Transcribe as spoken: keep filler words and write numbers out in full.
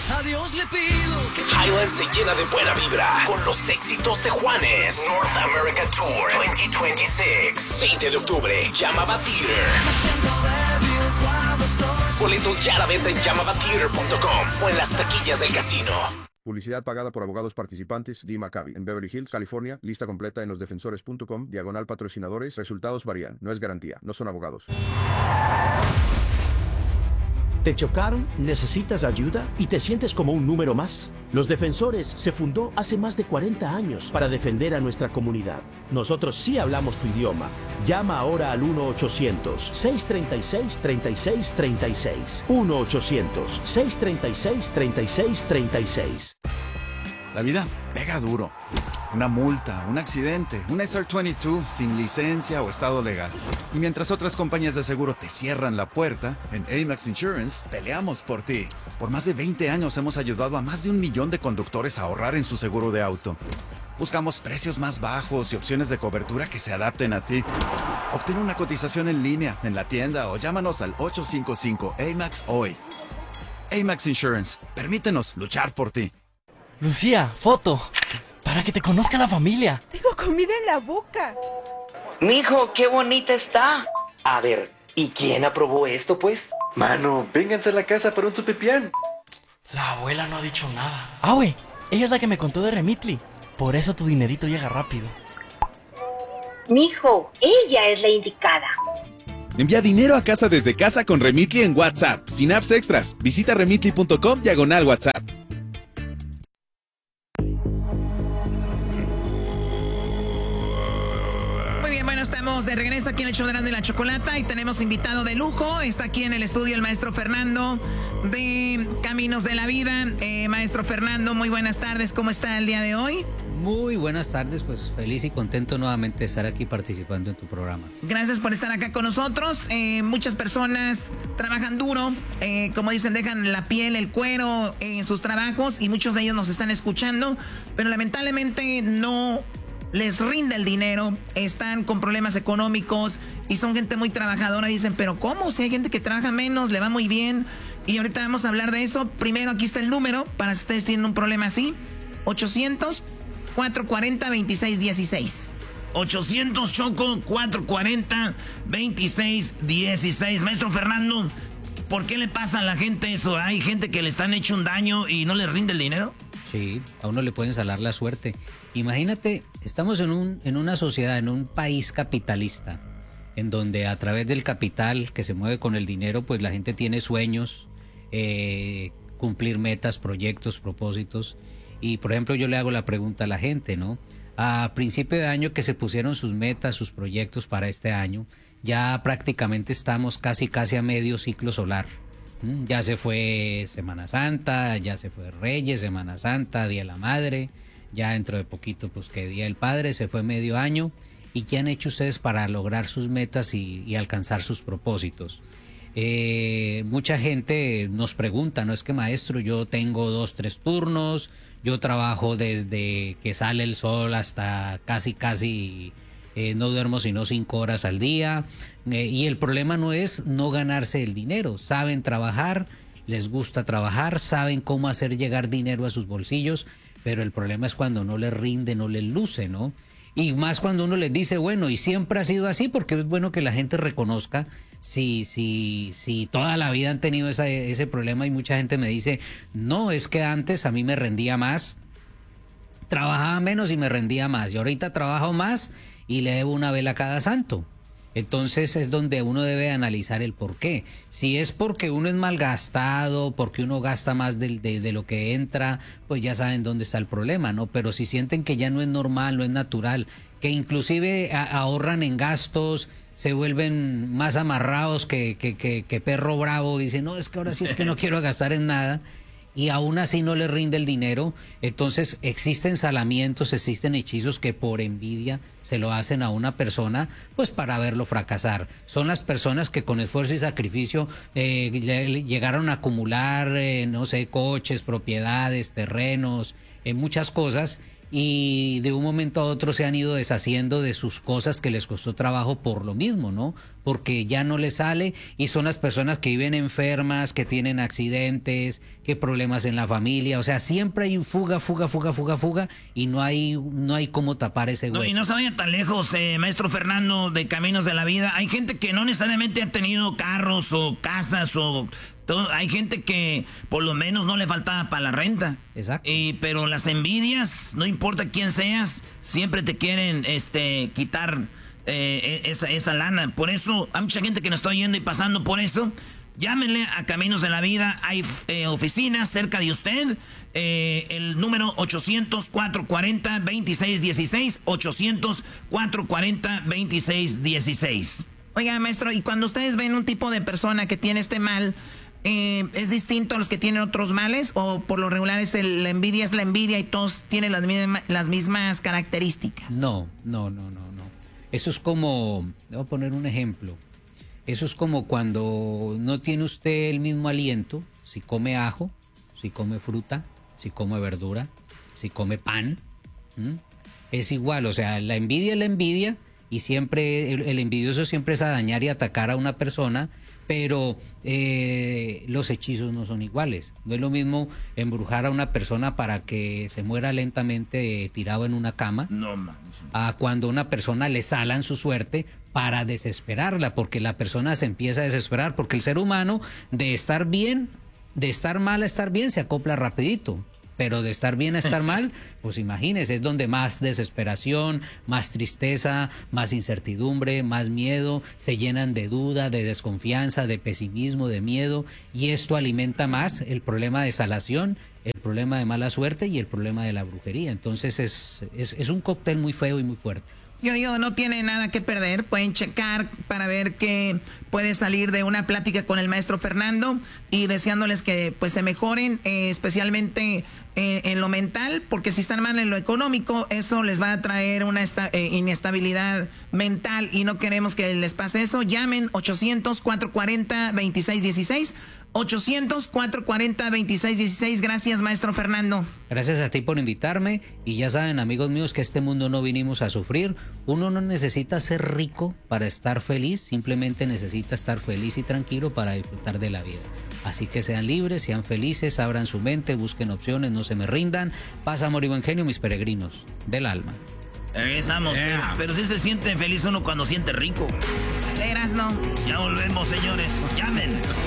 pues a Dios le pido. Highlands se llena de buena vibra con los éxitos de Juanes. North America Tour veinte veintiséis. veinte de octubre, Llamaba Theater. Boletos ya a la venta en llamaba theater punto com o en las taquillas del casino. Publicidad pagada por abogados participantes. Dee Maccabi. En Beverly Hills, California. Lista completa en los defensores punto com. Diagonal patrocinadores. Resultados varían. No es garantía. No son abogados. ¿Te chocaron? ¿Necesitas ayuda? ¿Y te sientes como un número más? Los Defensores se fundó hace más de cuarenta años para defender a nuestra comunidad. Nosotros sí hablamos tu idioma. Llama ahora al uno ochocientos, seiscientos treinta y seis, treinta y seis treinta y seis. uno ochocientos, seiscientos treinta y seis, treinta y seis treinta y seis. La vida pega duro. Una multa, un accidente, un S R veintidós sin licencia o estado legal. Y mientras otras compañías de seguro te cierran la puerta, en A-Max Insurance peleamos por ti. Por más de veinte años hemos ayudado a más de un millón de conductores a ahorrar en su seguro de auto. Buscamos precios más bajos y opciones de cobertura que se adapten a ti. Obtén una cotización en línea, en la tienda o llámanos al ocho cinco cinco A M A X hoy. A-Max Insurance, permítenos luchar por ti. Lucía, foto. Para que te conozca la familia. Tengo comida en la boca. Mijo, qué bonita está. A ver, ¿y quién aprobó esto, pues? Mano, vénganse a la casa para un supipián. La abuela no ha dicho nada. Ah, güey, ella es la que me contó de Remitly. Por eso tu dinerito llega rápido. Mijo, ella es la indicada. Envía dinero a casa desde casa con Remitly en WhatsApp, sin apps extras. Visita remitly punto com diagonal WhatsApp. Estamos de regreso aquí en el show de Erasmo y la Chocolata y tenemos invitado de lujo. Está aquí en el estudio el maestro Fernando de Caminos de la Vida. Eh, maestro Fernando, muy buenas tardes. ¿Cómo está el día de hoy? Muy buenas tardes, pues feliz y contento nuevamente de estar aquí participando en tu programa. Gracias por estar acá con nosotros. Eh, muchas personas trabajan duro, eh, como dicen, dejan la piel, el cuero en sus trabajos y muchos de ellos nos están escuchando, pero lamentablemente no les rinde el dinero, están con problemas económicos y son gente muy trabajadora. Dicen, pero ¿cómo? Si hay gente que trabaja menos, le va muy bien. Y ahorita vamos a hablar de eso. Primero, aquí está el número para si ustedes tienen un problema así. ochocientos, cuatrocientos cuarenta, veintiséis dieciséis. ochocientos Choco, cuatrocientos cuarenta, veintiséis dieciséis. Maestro Fernando, ¿por qué le pasa a la gente eso? ¿Hay gente que le están hecho un daño y no le rinde el dinero? Sí, a uno le pueden salar la suerte. Imagínate, estamos en, un, en una sociedad, en un país capitalista, en donde a través del capital que se mueve con el dinero, pues la gente tiene sueños, eh, cumplir metas, proyectos, propósitos. Y por ejemplo, yo le hago la pregunta a la gente, ¿no? A principio de año que se pusieron sus metas, sus proyectos para este año, ya prácticamente estamos casi casi a medio ciclo solar. ¿Mm? Ya se fue Semana Santa, ya se fue Reyes, Semana Santa, Día de la Madre, ya dentro de poquito pues que Día del Padre, se fue medio año. ¿Y qué han hecho ustedes para lograr sus metas y, y alcanzar sus propósitos? Eh, mucha gente nos pregunta, ¿no? Es que maestro, yo tengo dos, tres turnos, yo trabajo desde que sale el sol hasta casi, casi, eh, no duermo sino cinco horas al día. Eh, y el problema no es no ganarse el dinero, saben trabajar, les gusta trabajar, saben cómo hacer llegar dinero a sus bolsillos, pero el problema es cuando no les rinde, no les luce, ¿no? Y más cuando uno les dice, bueno, y siempre ha sido así, porque es bueno que la gente reconozca si, si, si toda la vida han tenido esa, ese problema. Y mucha gente me dice, no, es que antes a mí me rendía más, trabajaba menos y me rendía más, y ahorita trabajo más y le debo una vela a cada santo. Entonces es donde uno debe analizar el por qué. Si es porque uno es malgastado, porque uno gasta más de, de, de lo que entra, pues ya saben dónde está el problema, ¿no? Pero si sienten que ya no es normal, no es natural, que inclusive a, ahorran en gastos, se vuelven más amarrados que, que, que, que perro bravo, y dicen, no, es que ahora sí es que no quiero gastar en nada, y aún así no les rinde el dinero. Entonces existen salamientos, existen hechizos que por envidia se lo hacen a una persona, pues para verlo fracasar. Son las personas que con esfuerzo y sacrificio eh, llegaron a acumular, eh, no sé, coches, propiedades, terrenos, eh, muchas cosas, y de un momento a otro se han ido deshaciendo de sus cosas que les costó trabajo por lo mismo, ¿no? Porque ya no les sale y son las personas que viven enfermas, que tienen accidentes, que problemas en la familia, o sea, siempre hay fuga, fuga, fuga, fuga, fuga y no hay no hay cómo tapar ese hueco. No, y no se vayan tan lejos, eh, maestro Fernando, de Caminos de la Vida. Hay gente que no necesariamente ha tenido carros o casas o... Todo, hay gente que por lo menos no le faltaba para la renta. Exacto. Y, pero las envidias, no importa quién seas, siempre te quieren este, quitar eh, esa, esa lana. Por eso hay mucha gente que nos está oyendo y pasando por eso. Llámenle a Caminos de la Vida. Hay eh, oficinas cerca de usted. Eh, el número ochocientos, cuatrocientos cuarenta, veintiséis dieciséis. ochocientos, cuatrocientos cuarenta, veintiséis dieciséis. Oiga, maestro, y cuando ustedes ven un tipo de persona que tiene este mal... Eh, ¿es distinto a los que tienen otros males? ¿O por lo regular es el, la envidia es la envidia y todos tienen las mismas, las mismas características? No, no, no, no, no. Eso es como, voy a poner un ejemplo. Eso es como cuando no tiene usted el mismo aliento, si come ajo, si come fruta, si come verdura, si come pan. ¿Mm? Es igual, o sea, la envidia es la envidia y siempre, el, el envidioso siempre es a dañar y atacar a una persona. Pero eh, los hechizos no son iguales. No es lo mismo embrujar a una persona para que se muera lentamente eh, tirado en una cama. No, man. A cuando a una persona le salan su suerte para desesperarla, porque la persona se empieza a desesperar, porque el ser humano de estar bien, de estar mal a estar bien se acopla rapidito. Pero de estar bien a estar mal, pues imagínese, es donde más desesperación, más tristeza, más incertidumbre, más miedo, se llenan de duda, de desconfianza, de pesimismo, de miedo, y esto alimenta más el problema de salación, el problema de mala suerte y el problema de la brujería. Entonces es, es, es un cóctel muy feo y muy fuerte. Yo digo, no tiene nada que perder, pueden checar para ver qué puede salir de una plática con el maestro Fernando y deseándoles que pues se mejoren, eh, especialmente eh, en lo mental, porque si están mal en lo económico, eso les va a traer una esta, eh, inestabilidad mental y no queremos que les pase eso. Llamen ochocientos, cuatrocientos cuarenta, veintiséis dieciséis. ochocientos, cuatrocientos cuarenta, veintiséis dieciséis. Gracias, maestro Fernando. Gracias a ti por invitarme. Y ya saben, amigos míos, que este mundo no vinimos a sufrir. Uno no necesita ser rico para estar feliz, simplemente necesita estar feliz y tranquilo para disfrutar de la vida. Así que sean libres, sean felices, abran su mente, busquen opciones, no se me rindan. Paz, amor y buen genio, mis peregrinos del alma. Regresamos, yeah. pero, pero sí se siente feliz uno cuando siente rico. Eras no. Ya volvemos, señores. Llamen.